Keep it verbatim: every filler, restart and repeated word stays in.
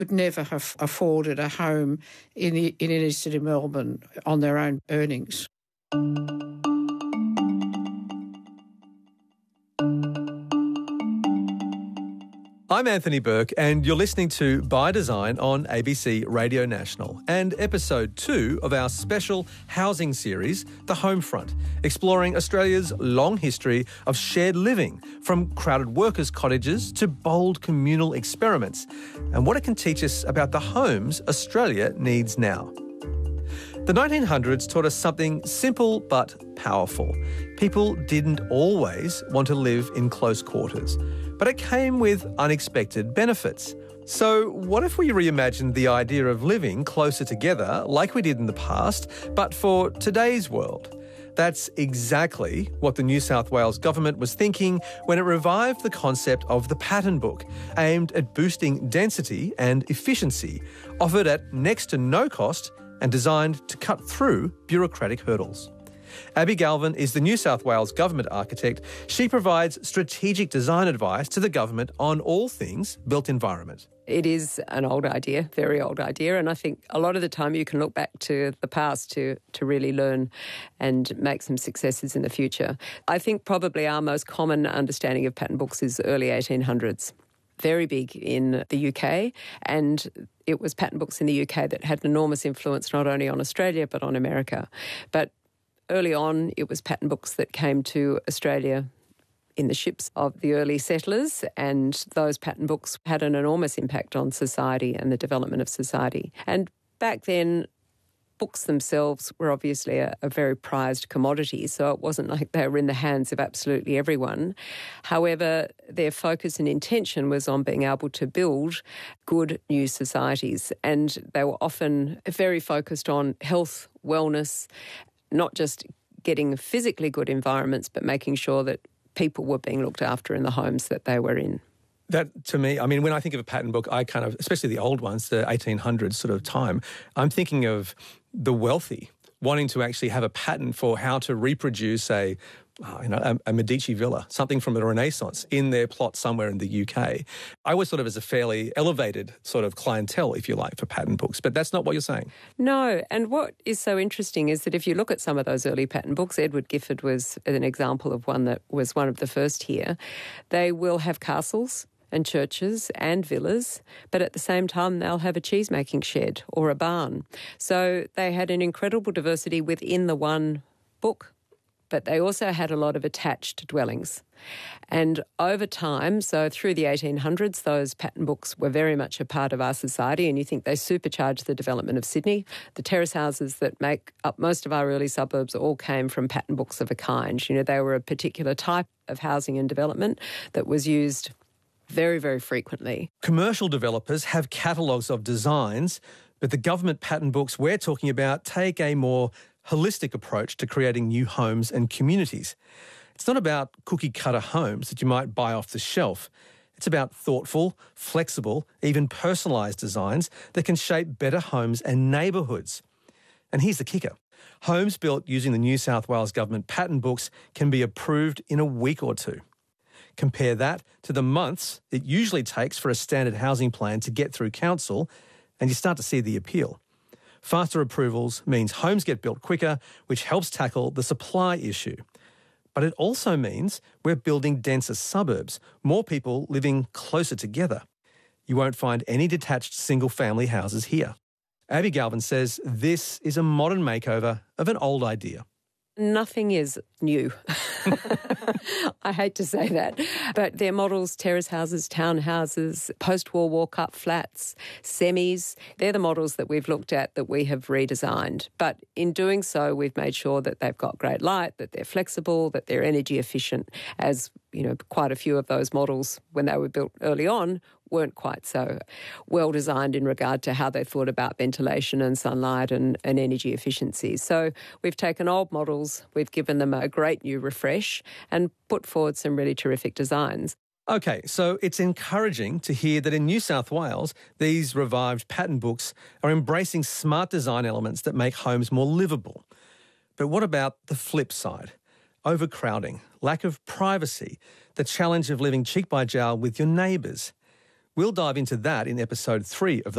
would never have afforded a home in, the, in inner city Melbourne on their own earnings. I'm Anthony Burke, and you're listening to By Design on A B C Radio National and episode two of our special housing series, The Homefront, exploring Australia's long history of shared living, from crowded workers' cottages to bold communal experiments, and what it can teach us about the homes Australia needs now. The nineteen hundreds taught us something simple but powerful. People didn't always want to live in close quarters, but it came with unexpected benefits. So what if we reimagined the idea of living closer together like we did in the past, but for today's world? That's exactly what the New South Wales government was thinking when it revived the concept of the pattern book, aimed at boosting density and efficiency, offered at next to no cost and designed to cut through bureaucratic hurdles. Abby Galvin is the New South Wales government architect. She provides strategic design advice to the government on all things built environment. It is an old idea, very old idea, and I think a lot of the time you can look back to the past to, to really learn and make some successes in the future. I think probably our most common understanding of pattern books is early eighteen hundreds. Very big in the U K, and it was pattern books in the U K that had an enormous influence not only on Australia but on America. But early on, it was pattern books that came to Australia in the ships of the early settlers, and those pattern books had an enormous impact on society and the development of society. And back then, books themselves were obviously a, a very prized commodity, so it wasn't like they were in the hands of absolutely everyone. However, their focus and intention was on being able to build good new societies, and they were often very focused on health, wellness, not just getting physically good environments, but making sure that people were being looked after in the homes that they were in. That, to me, I mean, when I think of a pattern book, I kind of, especially the old ones, the eighteen hundreds sort of time, I'm thinking of the wealthy wanting to actually have a pattern for how to reproduce a, you know, a, a Medici villa, something from the Renaissance, in their plot somewhere in the U K. I always thought of it as a fairly elevated sort of clientele, if you like, for pattern books, but that's not what you're saying. No, and what is so interesting is that if you look at some of those early pattern books, Edward Gifford was an example of one that was one of the first here. They will have castles and churches and villas, but at the same time they'll have a cheese-making shed or a barn. So they had an incredible diversity within the one book, but they also had a lot of attached dwellings. And over time, so through the eighteen hundreds, those pattern books were very much a part of our society, and you think they supercharged the development of Sydney. The terrace houses that make up most of our early suburbs all came from pattern books of a kind. You know, they were a particular type of housing and development that was used very, very frequently. Commercial developers have catalogues of designs, but the government pattern books we're talking about take a more holistic approach to creating new homes and communities. It's not about cookie-cutter homes that you might buy off the shelf. It's about thoughtful, flexible, even personalised designs that can shape better homes and neighbourhoods. And here's the kicker. Homes built using the New South Wales government pattern books can be approved in a week or two. Compare that to the months it usually takes for a standard housing plan to get through council, and you start to see the appeal. Faster approvals means homes get built quicker, which helps tackle the supply issue. But it also means we're building denser suburbs, more people living closer together. You won't find any detached single-family houses here. Abby Galvin says this is a modern makeover of an old idea. Nothing is new. I hate to say that. But they're models, terrace houses, townhouses, post-war walk-up flats, semis. They're the models that we've looked at that we have redesigned. But in doing so, we've made sure that they've got great light, that they're flexible, that they're energy efficient, as, you know, quite a few of those models, when they were built early on, weren't quite so well designed in regard to how they thought about ventilation and sunlight and, and energy efficiency. So we've taken old models, we've given them a great new refresh and put forward some really terrific designs. Okay, so it's encouraging to hear that in New South Wales, these revived pattern books are embracing smart design elements that make homes more livable. But what about the flip side? Overcrowding, lack of privacy, the challenge of living cheek by jowl with your neighbours. We'll dive into that in episode three of the